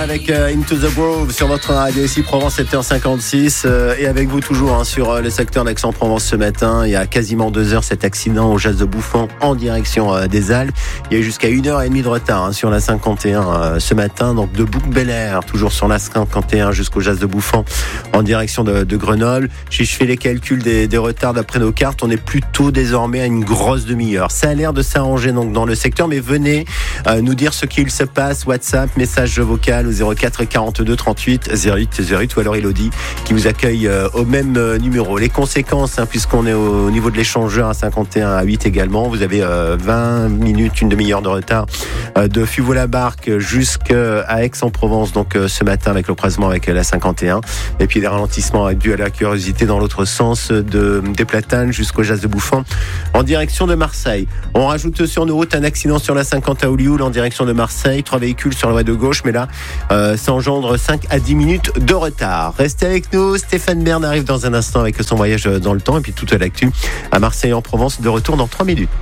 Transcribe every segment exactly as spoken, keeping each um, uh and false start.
avec euh, Into the Grove sur votre radio ici Provence, sept heures cinquante-six euh, et avec vous toujours hein, sur euh, le secteur d'Aix-en-Provence ce matin. Il y a quasiment deux heures cet accident au Jas de Bouffon en direction euh, des Alpes. Il y a eu jusqu'à une heure trente de retard hein, sur la cinquante et un euh, ce matin, donc de Bouc-Bel-Air toujours sur la cinquante et un jusqu'au Jas de Bouffon en direction de, de Grenoble. Si je fais les calculs des, des retards d'après nos cartes, on est plutôt désormais à une grosse demi-heure. Ça a l'air de s'arranger donc dans le secteur, mais venez euh, nous dire ce qu'il se passe. WhatsApp, message vocal au zéro quatre quarante-deux trente-huit zéro huit zéro huit ou alors Elodie qui vous accueille euh, au même euh, numéro. Les conséquences, hein, puisqu'on est au, au niveau de l'échangeur à cinquante et un à huit également, vous avez euh, vingt minutes, une demi-heure de retard euh, de Fuveau-la-Barque jusqu'à Aix-en-Provence, donc euh, ce matin avec le croisement avec la cinquante et un, et puis des ralentissements dus à la curiosité dans l'autre sens de, des Platanes jusqu'au Jas de Bouffon en direction de Marseille. On rajoute sur nos routes un accident sur la cinquante à Olioul en direction de Marseille, trois véhicules sur la voie de gauche, mais là euh, ça engendre cinq à dix minutes de retard. Restez avec nous, Stéphane Bern arrive dans un instant avec son voyage dans le temps et puis toute l'actu à Marseille en Provence, de retour dans trois minutes.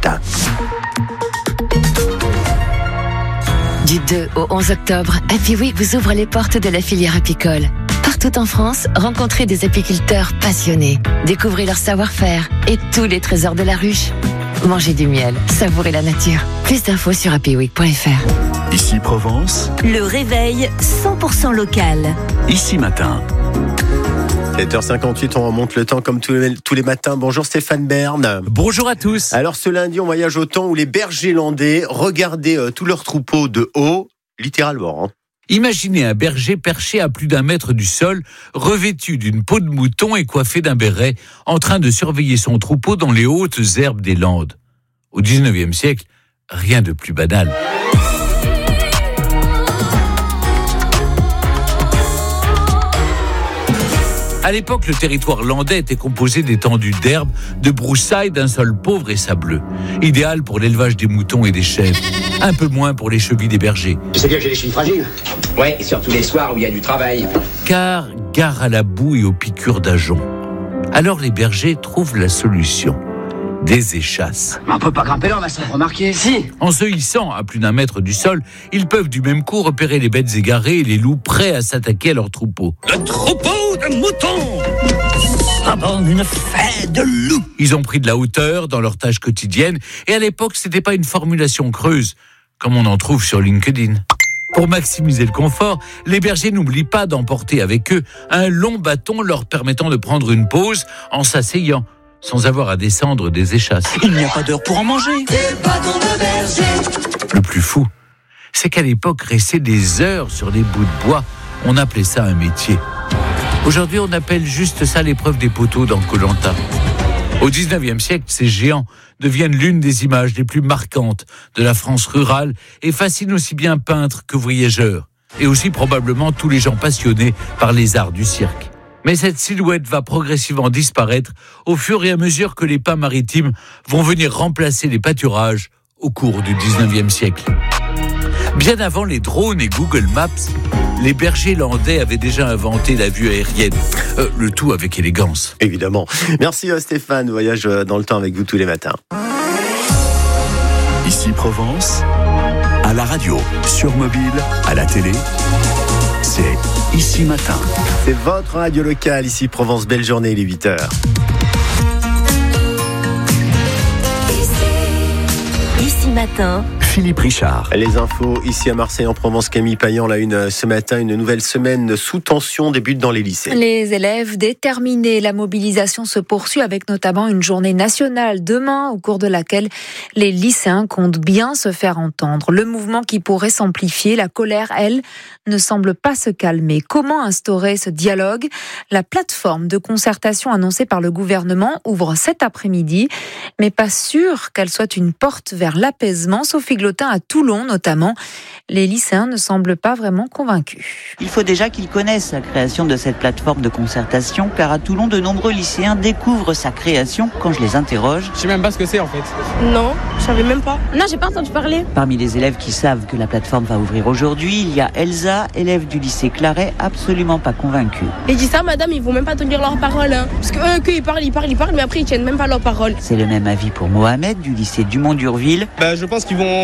Du deux au onze octobre, Happy Week vous ouvre les portes de la filière apicole. Partout en France, rencontrez des apiculteurs passionnés, découvrez leur savoir-faire et tous les trésors de la ruche. Mangez du miel, savourez la nature. Plus d'infos sur happy week point f r. Ici Provence. Le réveil cent pour cent local. Ici matin. sept heures cinquante-huit, on remonte le temps comme tous les, tous les matins. Bonjour Stéphane Bern. Bonjour à tous. Alors ce lundi, on voyage au temps où les bergers landais regardaient euh, tous leurs troupeaux de haut, littéralement. Hein. Imaginez un berger perché à plus d'un mètre du sol, revêtu d'une peau de mouton et coiffé d'un béret, en train de surveiller son troupeau dans les hautes herbes des Landes. Au dix-neuvième siècle, rien de plus banal. À l'époque, le territoire landais était composé d'étendues d'herbes, de broussailles, d'un sol pauvre et sableux. Idéal pour l'élevage des moutons et des chèvres. Un peu moins pour les chevilles des bergers. Tu sais bien que j'ai des chevilles fragiles. Ouais, et surtout les soirs où il y a du travail. Car gare à la boue et aux piqûres d'ajoncs. Alors les bergers trouvent la solution. Des échasses. Mais on peut pas grimper là, on va se remarquer. Si. En se hissant à plus d'un mètre du sol, ils peuvent du même coup repérer les bêtes égarées et les loups prêts à s'attaquer à leur troupeau. Le troupeau de moutons abonde une fête de loups. Ils ont pris de la hauteur dans leur tâche quotidienne et à l'époque, c'était pas une formulation creuse, comme on en trouve sur LinkedIn. Pour maximiser le confort, les bergers n'oublient pas d'emporter avec eux un long bâton leur permettant de prendre une pause en s'asseyant, sans avoir à descendre des échasses. Il n'y a pas d'heure pour en manger. Le plus fou, c'est qu'à l'époque, rester des heures sur des bouts de bois, on appelait ça un métier. Aujourd'hui, on appelle juste ça l'épreuve des poteaux dans Koh-Lanta. Au dix-neuvième siècle, ces géants deviennent l'une des images les plus marquantes de la France rurale et fascinent aussi bien peintres que voyageurs, et aussi probablement tous les gens passionnés par les arts du cirque. Mais cette silhouette va progressivement disparaître au fur et à mesure que les pins maritimes vont venir remplacer les pâturages au cours du dix-neuvième siècle. Bien avant les drones et Google Maps, les bergers landais avaient déjà inventé la vue aérienne. Euh, le tout avec élégance. Évidemment. Merci Stéphane, voyage dans le temps avec vous tous les matins. Ici Provence, à la radio, sur mobile, à la télé, c'est Ici Matin. C'est votre radio locale, ici Provence. Belle journée, il est huit heures. Ici matin, Philippe Richard. Les infos ici à Marseille en Provence, Camille Payan, la une ce matin, une nouvelle semaine sous tension débute dans les lycées. Les élèves déterminés, la mobilisation se poursuit avec notamment une journée nationale demain au cours de laquelle les lycéens comptent bien se faire entendre. Le mouvement qui pourrait s'amplifier, la colère, elle, ne semble pas se calmer. Comment instaurer ce dialogue ? La plateforme de concertation annoncée par le gouvernement ouvre cet après-midi, mais pas sûr qu'elle soit une porte vers l'apaisement. Sophie Glotin à Toulon notamment. Les lycéens ne semblent pas vraiment convaincus. Il faut déjà qu'ils connaissent la création de cette plateforme de concertation, car à Toulon, de nombreux lycéens découvrent sa création quand je les interroge. Je sais même pas ce que c'est en fait. Non, je savais même pas. Non, j'ai pas entendu parler. Parmi les élèves qui savent que la plateforme va ouvrir aujourd'hui, il y a Elsa, élève du lycée Claret, absolument pas convaincue. Et dit ça, madame, ils vont même pas tenir leur parole. Hein. Parce que eux, qu'ils parlent, ils parlent, ils parlent, mais après ils tiennent même pas leur parole. C'est le même avis pour Mohamed du lycée Dumont-d'Urville. Bah, je pense qu'ils vont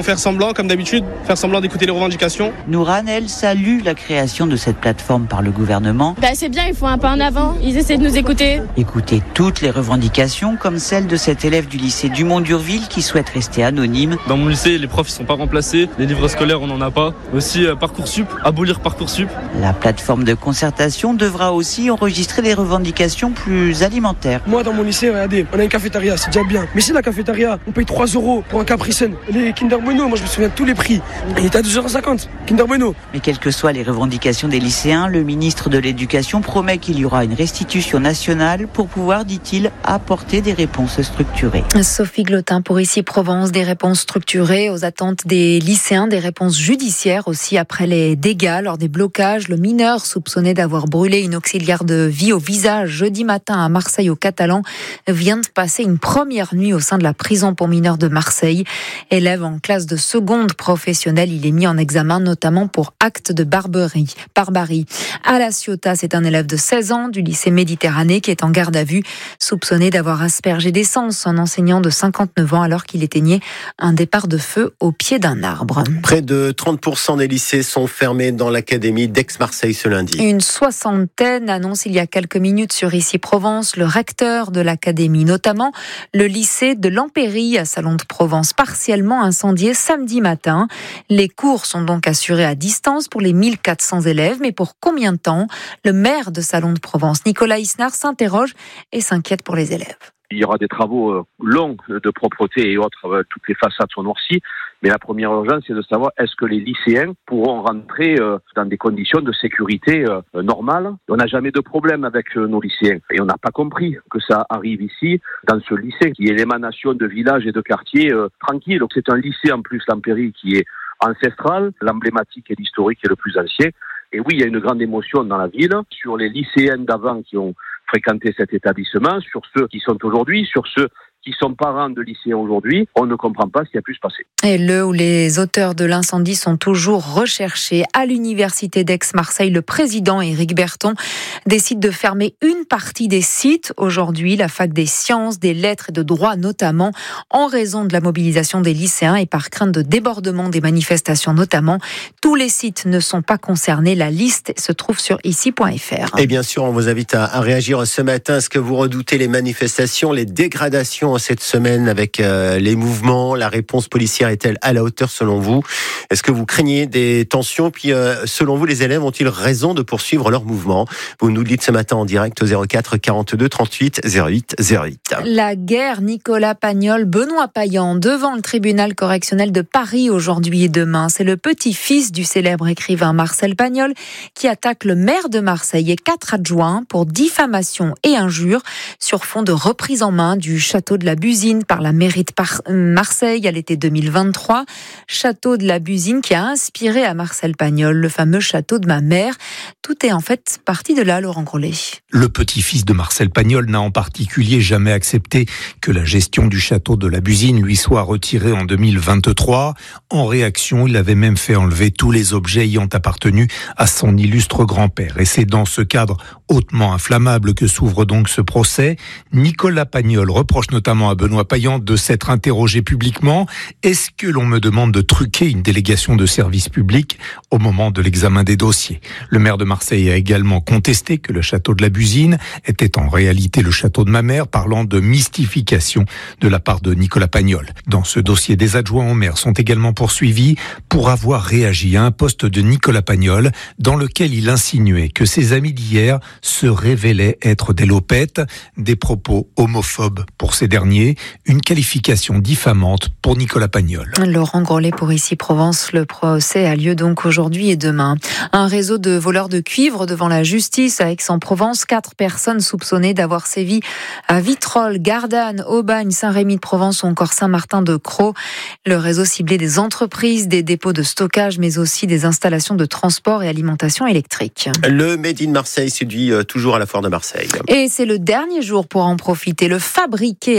faire semblant, comme d'habitude, faire semblant d'écouter les revendications. Nourane, elle, salue la création de cette plateforme par le gouvernement. Bah, c'est bien, ils font un pas en avant, ils essaient de nous écouter. Écouter toutes les revendications, comme celle de cet élève du lycée Dumont-d'Urville qui souhaite rester anonyme. Dans mon lycée, les profs ne sont pas remplacés, les livres scolaires, on n'en a pas. Aussi, euh, Parcoursup, abolir Parcoursup. La plateforme de concertation devra aussi enregistrer des revendications plus alimentaires. Moi, dans mon lycée, regardez, on a une cafétéria, c'est déjà bien. Mais si la cafétéria, on paye trois euros pour un Capri-Sun. Les Kinder Bueno, moi je me souviens de tous les prix. Il était à deux euros cinquante, Kinder Bueno. Mais quelles que soient les revendications des lycéens, le ministre de l'Éducation promet qu'il y aura une restitution nationale pour pouvoir, dit-il, apporter des réponses structurées. Sophie Glotin pour Ici Provence, des réponses structurées aux attentes des lycéens, des réponses judiciaires aussi après les dégâts lors des blocages. Le mineur soupçonné d'avoir brûlé une auxiliaire de vie au visage jeudi matin à Marseille au Catalan vient de passer une première nuit au sein de la prison pour mineurs de Marseille. Élève en classe de seconde professionnelle, il est mis en examen notamment pour acte de barbarie. barbarie. À La Ciotat, c'est un élève de seize ans du lycée Méditerranée qui est en garde à vue, soupçonné d'avoir aspergé d'essence un enseignant de cinquante-neuf ans alors qu'il éteignait un départ de feu au pied d'un arbre. Près de trente pour cent des lycées sont fermés dans l'académie d'Aix-Marseille ce lundi. Une soixantaine annonce il y a quelques minutes sur Ici Provence, le recteur de l'académie, notamment le lycée de l'Empéry à Salon de Provence, partiellement incendié samedi matin. Les cours sont donc assurés à distance pour les mille quatre cents élèves, mais pour combien de temps ? Le maire de Salon de Provence, Nicolas Isnard, s'interroge et s'inquiète pour les élèves. Il y aura des travaux longs de propreté et autres, toutes les façades sont noircies. Mais la première urgence, c'est de savoir est-ce que les lycéens pourront rentrer dans des conditions de sécurité normales. On n'a jamais de problème avec nos lycéens. Et on n'a pas compris que ça arrive ici, dans ce lycée, qui est l'émanation de villages et de quartiers euh, tranquilles. Donc c'est un lycée en plus, l'Empéry, qui est ancestral, l'emblématique et l'historique est le plus ancien. Et oui, il y a une grande émotion dans la ville sur les lycéens d'avant qui ont fréquenté cet établissement, sur ceux qui sont aujourd'hui, sur ceux qui sont parents de lycéens aujourd'hui, on ne comprend pas ce qui a pu se passer. Et le ou les auteurs de l'incendie sont toujours recherchés. À l'université d'Aix-Marseille, le président Éric Berton décide de fermer une partie des sites. Aujourd'hui, la fac des sciences, des lettres et de droit notamment, en raison de la mobilisation des lycéens et par crainte de débordement des manifestations notamment. Tous les sites ne sont pas concernés. La liste se trouve sur ici point f r. Et bien sûr, on vous invite à, à réagir ce matin. Est-ce que vous redoutez les manifestations, les dégradations cette semaine avec euh, les mouvements? La réponse policière est-elle à la hauteur selon vous? Est-ce que vous craignez des tensions? Puis euh, selon vous, les élèves ont-ils raison de poursuivre leur mouvement? Vous nous le dites ce matin en direct au zéro quatre quarante-deux trente-huit zéro huit zéro huit. La guerre, Nicolas Pagnol, Benoît Payan devant le tribunal correctionnel de Paris aujourd'hui et demain. C'est le petit-fils du célèbre écrivain Marcel Pagnol qui attaque le maire de Marseille et quatre adjoints pour diffamation et injure sur fond de reprise en main du château de la Busine par la mairie de Par- Marseille à l'été deux mille vingt-trois. Château de la Busine qui a inspiré à Marcel Pagnol le fameux château de ma mère. Tout est en fait parti de là, Laurent Grollet. Le petit-fils de Marcel Pagnol n'a en particulier jamais accepté que la gestion du château de la Busine lui soit retirée en deux mille vingt-trois. En réaction, il avait même fait enlever tous les objets ayant appartenu à son illustre grand-père. Et c'est dans ce cadre hautement inflammable que s'ouvre donc ce procès. Nicolas Pagnol reproche notamment à Benoît Payan de s'être interrogé publiquement. Est-ce que l'on me demande de truquer une délégation de service public au moment de l'examen des dossiers? Le maire de Marseille a également contesté que le château de la Busine était en réalité le château de ma mère, parlant de mystification de la part de Nicolas Pagnol. Dans ce dossier, des adjoints au maire sont également poursuivis pour avoir réagi à un post de Nicolas Pagnol dans lequel il insinuait que ses amis d'hier se révélaient être des lopettes, des propos homophobes pour ces derniers, une qualification diffamante pour Nicolas Pagnol. Laurent Grollet pour Ici Provence. Le procès a lieu donc aujourd'hui et demain. Un réseau de voleurs de cuivre devant la justice à Aix-en-Provence. Quatre personnes soupçonnées d'avoir sévi à Vitrolles, Gardanne, Aubagne, Saint-Rémy-de-Provence ou encore Saint-Martin-de-Crau. Le réseau ciblait des entreprises, des dépôts de stockage, mais aussi des installations de transport et alimentation électrique. Le Made in Marseille séduit toujours à la foire de Marseille. Et c'est le dernier jour pour en profiter. Le fabriqué à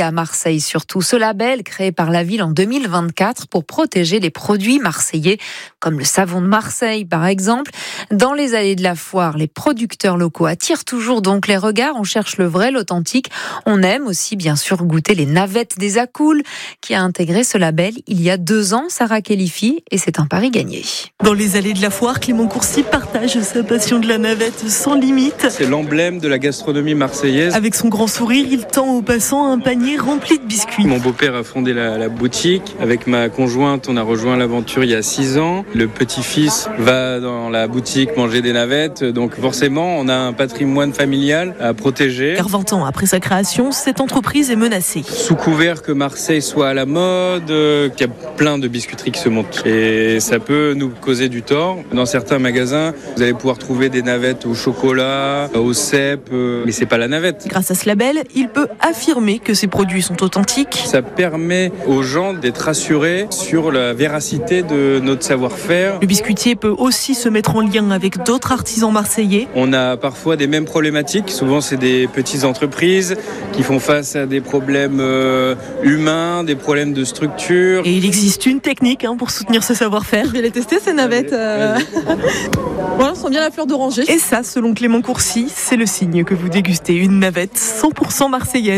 à Marseille surtout. Ce label, créé par la ville en deux mille vingt-quatre pour protéger les produits marseillais, comme le savon de Marseille par exemple. Dans les allées de la foire, les producteurs locaux attirent toujours donc les regards. On cherche le vrai, l'authentique. On aime aussi bien sûr goûter les navettes des Accoules, qui a intégré ce label il y a deux ans, Sarah Khelifi, et c'est un pari gagné. Dans les allées de la foire, Clément Courcy partage sa passion de la navette sans limite. C'est l'emblème de la gastronomie marseillaise. Avec son grand sourire, il tend aux passants un panier rempli de biscuits. Mon beau-père a fondé la, la boutique. Avec ma conjointe, on a rejoint l'aventure il y a six ans. Le petit-fils va dans la boutique manger des navettes. Donc forcément, on a un patrimoine familial à protéger. Car vingt ans après sa création, cette entreprise est menacée. Sous couvert que Marseille soit à la mode, euh, qu'il y a plein de biscuiteries qui se montent. Et ça peut nous causer du tort. Dans certains magasins, vous allez pouvoir trouver des navettes au chocolat, au cèpe, euh, mais c'est pas la navette. Grâce à ce label, il peut affirmer que ces produits sont authentiques. Ça permet aux gens d'être rassurés sur la véracité de notre savoir-faire. Le biscuitier peut aussi se mettre en lien avec d'autres artisans marseillais. On a parfois des mêmes problématiques. Souvent, c'est des petites entreprises qui font face à des problèmes euh, humains, des problèmes de structure. Et il existe une technique hein, pour soutenir ce savoir-faire. Je vais les tester ces navettes. Euh... voilà, elles sont bien la fleur d'oranger. Et ça, selon Clément Courcy, c'est le signe que vous dégustez une navette cent pour cent marseillaise.